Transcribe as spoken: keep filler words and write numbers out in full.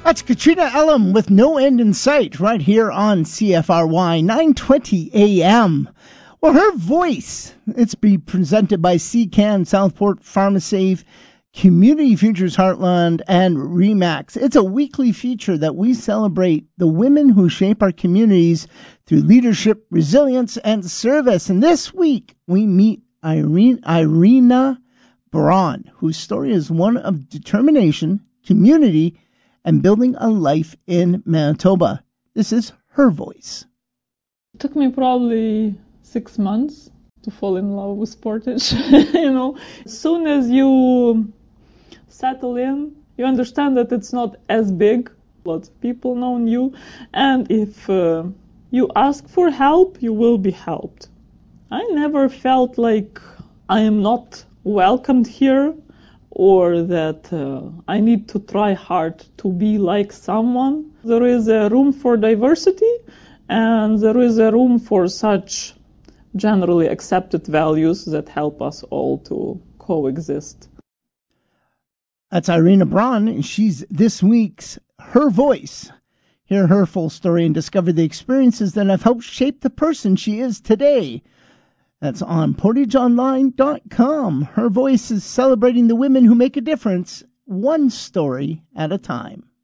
That's Katrina Elam with No End in Sight right here on C F R Y nine twenty A M. Well, her voice, it's be presented by C CAN, Southport, PharmaSave, Community Futures Heartland, and REMAX. It's a weekly feature that we celebrate the women who shape our communities through leadership, resilience, and service. And this week, we meet Irene, Irina Braun, whose story is one of determination, community, and building a life in Manitoba. This is her voice. It took me probably six months to fall in love with Portage. You know, as soon as you settle in, you understand that it's not as big. Lots of people know you, and if uh, you ask for help, you will be helped. I never felt like I am not welcomed here, or that uh, I need to try hard to be like someone. There is a room for diversity, and there is a room for such generally accepted values that help us all to coexist. That's Irina Braun. She's this week's Her Voice. Hear her full story and discover the experiences that have helped shape the person she is today. That's on portage online dot com. Her Voice is celebrating the women who make a difference, one story at a time.